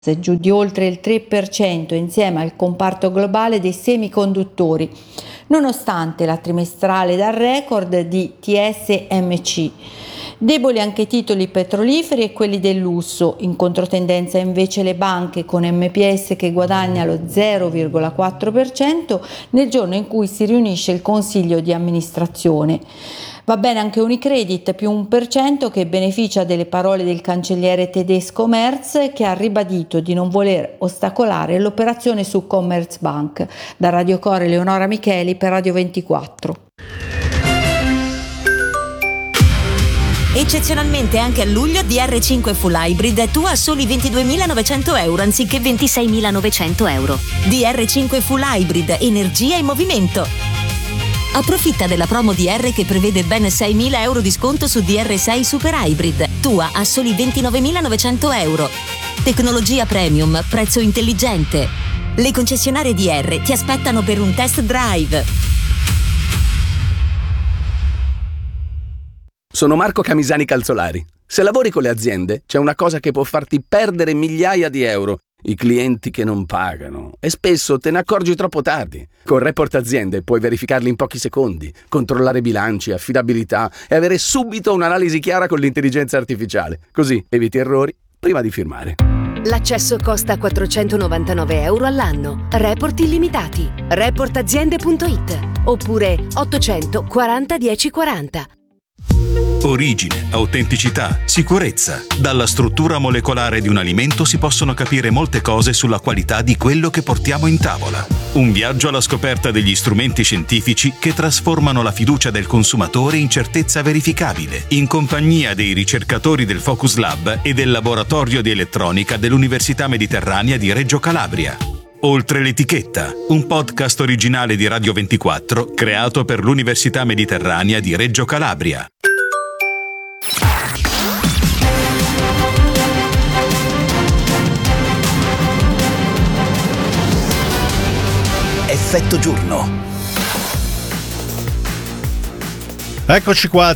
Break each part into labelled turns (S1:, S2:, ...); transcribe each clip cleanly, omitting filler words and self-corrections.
S1: giù di oltre il 3% insieme al comparto globale dei semiconduttori, nonostante la trimestrale dal record di TSMC. Deboli anche i titoli petroliferi e quelli del lusso, in controtendenza invece le banche con MPS che guadagna lo 0,4% nel giorno in cui si riunisce il consiglio di amministrazione. Va bene anche Unicredit più 1% che beneficia delle parole del cancelliere tedesco Merz, che ha ribadito di non voler ostacolare l'operazione su Commerzbank. Da Radio Core Eleonora Micheli per Radio 24.
S2: Eccezionalmente anche a luglio DR5 Full Hybrid è tua a soli 22.900 euro anziché 26.900 euro. DR5 Full Hybrid, energia in movimento. Approfitta della promo DR che prevede ben 6.000 euro di sconto su DR6 Super Hybrid, tua a soli 29.900 euro. Tecnologia premium, prezzo intelligente. Le concessionarie DR ti aspettano per un test drive.
S3: Sono Marco Camisani Calzolari. Se lavori con le aziende, c'è una cosa che può farti perdere migliaia di euro: i clienti che non pagano. E spesso te ne accorgi troppo tardi. Con Report Aziende puoi verificarli in pochi secondi, controllare bilanci, affidabilità e avere subito un'analisi chiara con l'intelligenza artificiale. Così eviti errori prima di firmare.
S4: L'accesso costa 499 euro all'anno. Report illimitati. Reportaziende.it oppure 840 1040.
S5: Origine, autenticità, sicurezza. Dalla struttura molecolare di un alimento si possono capire molte cose sulla qualità di quello che portiamo in tavola. Un viaggio alla scoperta degli strumenti scientifici che trasformano la fiducia del consumatore in certezza verificabile, in compagnia dei ricercatori del Focus Lab e del Laboratorio di Elettronica dell'Università Mediterranea di Reggio Calabria. Oltre l'etichetta, un podcast originale di Radio 24 creato per l'Università Mediterranea di Reggio Calabria.
S6: Effetto giorno.
S7: Eccoci qua,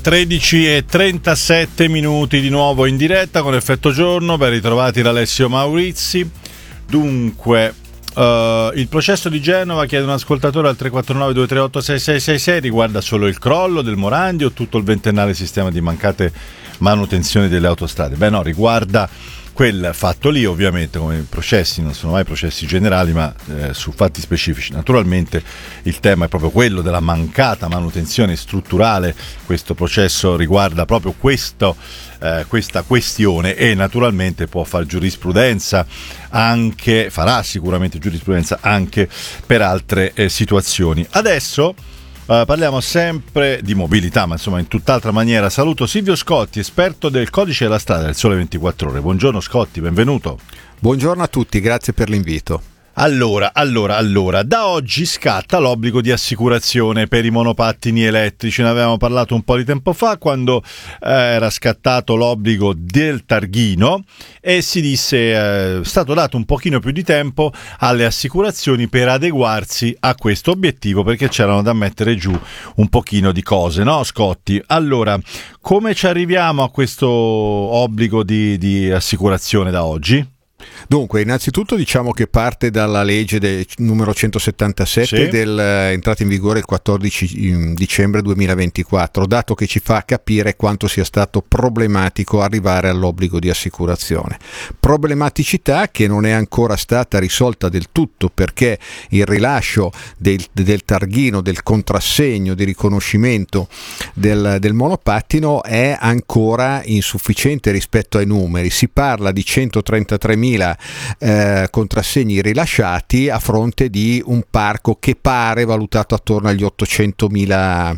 S7: 13:37 minuti di nuovo in diretta con Effetto Giorno. Ben ritrovati da Alessio Maurizi. Dunque, il processo di Genova, chiede un ascoltatore al 349 238 6666, riguarda solo il crollo del Morandi o tutto il ventennale sistema di mancate manutenzioni delle autostrade? Beh no, riguarda quel fatto lì. Ovviamente, come i processi non sono mai processi generali, ma su fatti specifici. Naturalmente il tema è proprio quello della mancata manutenzione strutturale. Questo processo riguarda proprio questa questione e naturalmente può far giurisprudenza anche, farà sicuramente giurisprudenza anche per altre situazioni. Adesso parliamo sempre di mobilità, ma insomma in tutt'altra maniera. Saluto Silvio Scotti, esperto del codice della strada del Sole 24 Ore. Buongiorno Scotti, benvenuto.
S8: Buongiorno a tutti, grazie per l'invito.
S7: Allora, da oggi scatta l'obbligo di assicurazione per i monopattini elettrici. Ne avevamo parlato un po' di tempo fa, quando era scattato l'obbligo del targhino e si disse è stato dato un pochino più di tempo alle assicurazioni per adeguarsi a questo obiettivo, perché c'erano da mettere giù un pochino di cose, no Scotti? Allora, come ci arriviamo a questo obbligo di assicurazione da oggi?
S8: Dunque, innanzitutto diciamo che parte dalla legge numero 177
S7: sì,
S8: entrata in vigore il 14 dicembre 2024, dato che ci fa capire quanto sia stato problematico arrivare all'obbligo di assicurazione. Problematicità che non è ancora stata risolta del tutto, perché il rilascio del targhino, del contrassegno di riconoscimento del monopattino è ancora insufficiente rispetto ai numeri. Si parla di 133.000 contrassegni rilasciati a fronte di un parco che pare valutato attorno agli 800.000,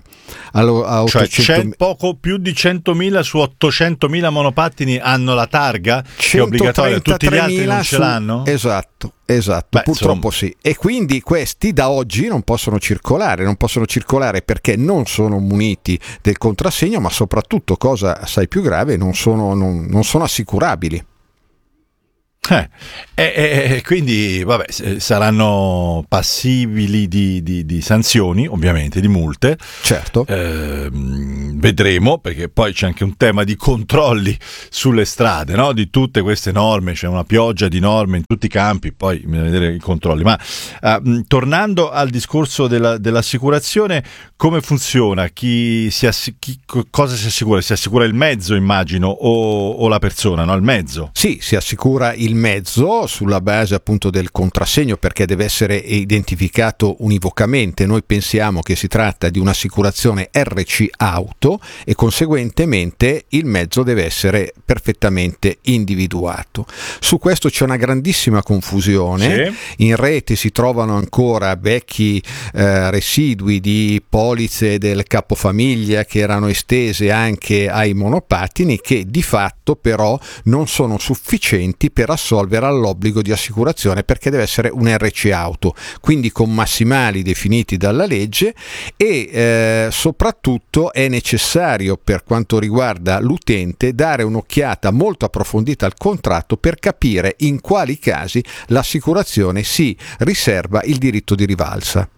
S7: cioè poco più di 100.000 su 800.000 monopattini hanno la targa, che è obbligatoria, tutti gli altri non ce l'hanno?
S8: Esatto.
S7: Beh,
S8: purtroppo
S7: insomma.
S8: Sì, e quindi questi da oggi non possono circolare perché non sono muniti del contrassegno, ma soprattutto, cosa assai più grave, non sono assicurabili.
S7: Quindi vabbè, saranno passibili di sanzioni, ovviamente, di multe.
S8: Certo.
S7: Vedremo, perché poi c'è anche un tema di controlli sulle strade, no? Di tutte queste norme, c'è una pioggia di norme in tutti i campi, poi bisogna vedere i controlli. Ma tornando al discorso dell'assicurazione, come funziona? Cosa si assicura? Si assicura il mezzo, immagino, o la persona, no? Il mezzo?
S8: Sì, si assicura il mezzo sulla base appunto del contrassegno, perché deve essere identificato univocamente. Noi pensiamo che si tratta di un'assicurazione RC Auto e conseguentemente il mezzo deve essere perfettamente individuato. Su questo c'è una grandissima confusione. Sì. In rete si trovano ancora vecchi residui di polizze del capofamiglia che erano estese anche ai monopattini, che di fatto però non sono sufficienti per assolvere all'obbligo di assicurazione, perché deve essere un RC Auto, quindi con massimali definiti dalla legge, e soprattutto è necessario, per quanto riguarda l'utente, dare un'occhiata molto approfondita al contratto per capire in quali casi l'assicurazione si riserva il diritto di rivalsa.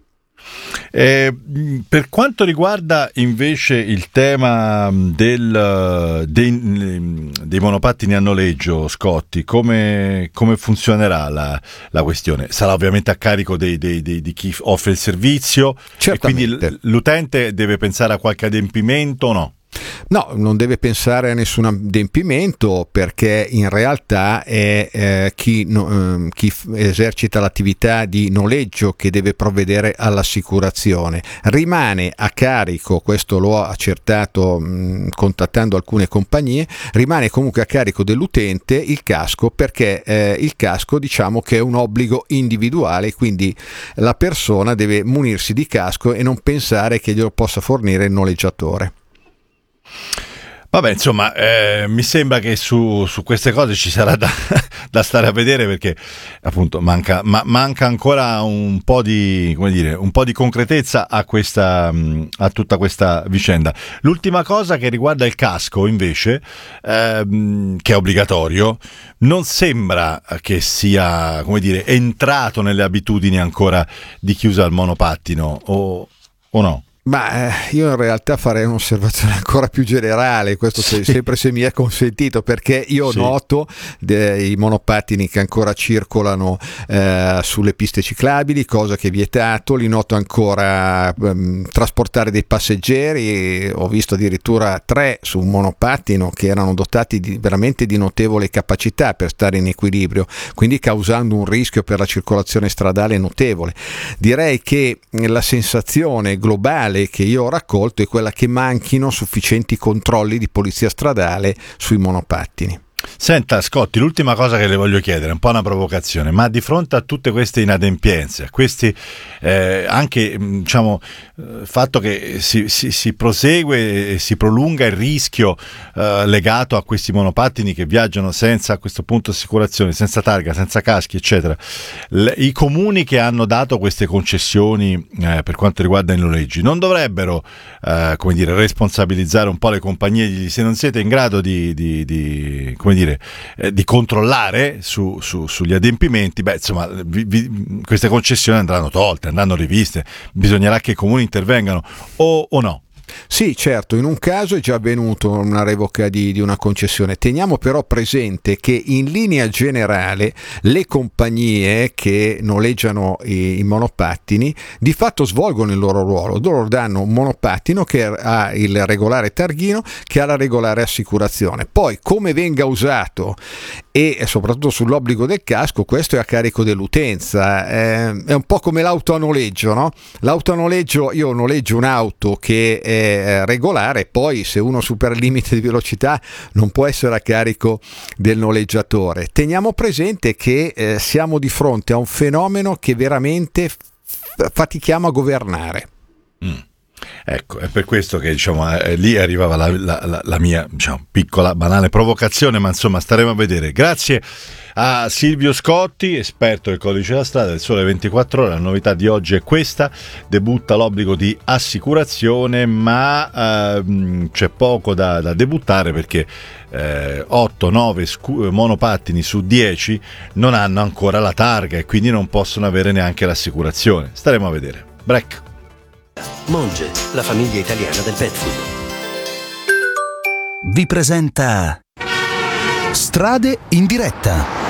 S7: Per quanto riguarda invece il tema dei monopattini a noleggio, Scotti, come funzionerà la questione? Sarà ovviamente a carico di chi offre il servizio, e quindi l'utente deve pensare a qualche adempimento o no?
S8: No, non deve pensare a nessun adempimento, perché in realtà è chi esercita l'attività di noleggio che deve provvedere all'assicurazione. Rimane a carico, questo l'ho accertato contattando alcune compagnie, rimane comunque a carico dell'utente il casco, perché il casco, diciamo che è un obbligo individuale, quindi la persona deve munirsi di casco e non pensare che glielo possa fornire il noleggiatore.
S7: Vabbè, insomma, mi sembra che su queste cose ci sarà da stare a vedere, perché appunto manca ancora un po' di concretezza a tutta questa vicenda. L'ultima cosa che riguarda il casco, invece, che è obbligatorio, non sembra che sia, entrato nelle abitudini ancora di chi usa il monopattino, o no?
S8: Ma io in realtà farei un'osservazione ancora più generale, questo sempre se mi è consentito, perché io noto i monopattini che ancora circolano sulle piste ciclabili, cosa che è vietato. Li noto ancora trasportare dei passeggeri, ho visto addirittura 3 su un monopattino che erano dotati veramente di notevole capacità per stare in equilibrio, quindi causando un rischio per la circolazione stradale notevole. Direi che la sensazione globale che io ho raccolto è quella che manchino sufficienti controlli di polizia stradale sui monopattini.
S7: Senta, Scotti, l'ultima cosa che le voglio chiedere, un po' una provocazione, ma di fronte a tutte queste inadempienze, a questi anche fatto che si prosegue e si prolunga il rischio legato a questi monopattini che viaggiano senza, a questo punto, assicurazione, senza targa, senza caschi, eccetera, i comuni che hanno dato queste concessioni per quanto riguarda i noleggi non dovrebbero responsabilizzare un po' le compagnie? Se non siete in grado di controllare sugli adempimenti, queste concessioni andranno tolte, andranno riviste, bisognerà che i comuni intervengano, o no?
S8: Sì, certo, in un caso è già avvenuto una revoca di una concessione. Teniamo però presente che in linea generale le compagnie che noleggiano i monopattini di fatto svolgono il loro ruolo. Loro danno un monopattino che ha il regolare targhino, che ha la regolare assicurazione. Poi come venga usato e soprattutto sull'obbligo del casco, questo è a carico dell'utenza. È un po' come l'auto a noleggio, no? L'auto a noleggio, io noleggio un'auto che è regolare, poi se uno supera il limite di velocità non può essere a carico del noleggiatore. Teniamo presente che siamo di fronte a un fenomeno che veramente fatichiamo a governare.
S7: Ecco, è per questo che lì arrivava la mia piccola banale provocazione, ma insomma staremo a vedere. Grazie a Silvio Scotti, esperto del codice della strada del Sole 24 Ore. La novità di oggi è questa: debutta l'obbligo di assicurazione, ma c'è poco da debuttare, perché 8-9 monopattini su 10 non hanno ancora la targa e quindi non possono avere neanche l'assicurazione. Staremo a vedere. Break.
S6: Monge, la famiglia italiana del pet food, vi presenta Strade in diretta.